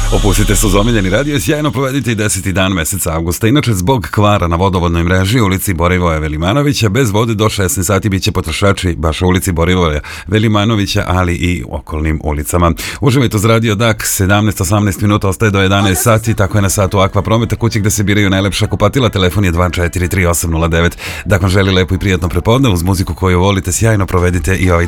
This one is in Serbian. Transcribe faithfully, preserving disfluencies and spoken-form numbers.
Opustite se uz omiljeni radio i sjajno provedite i deseti dan meseca avgusta. Inače, zbog kvara na vodovodnoj mreži u ulici Borivoja Velimanovića, bez vode do šesnaest sati biće potrošači baš u ulici Borivoja Velimanovića, ali i u okolnim ulicama. Uživajte uz radio D A K, sedamnaest osamnaest minuta, ostaje do jedanaest sati, tako je na satu Aqua Prometa, kući gde se biraju najlepša kupatila. Telefon je dva četiri tri osam nula devet. Da vam želi lepo i prijatno prepodne uz muziku koju volite, sjajno provedite i ovaj